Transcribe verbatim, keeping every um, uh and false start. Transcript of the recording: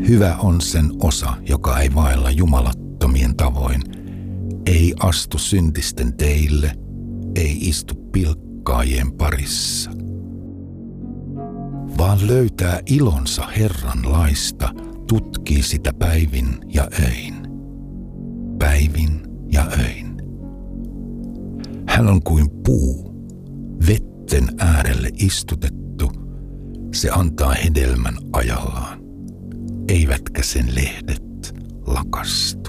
Hyvä on sen osa, joka ei vaella jumalattomien tavoin, ei astu syntisten teille, ei istu pilkkaajien parissa, vaan löytää ilonsa Herran laista, tutkii sitä päivin ja öin. Päivin ja öin. Hän on kuin puu, vetten äärelle istutettu, se antaa hedelmän ajallaan, eivätkä sen lehdet lakasta.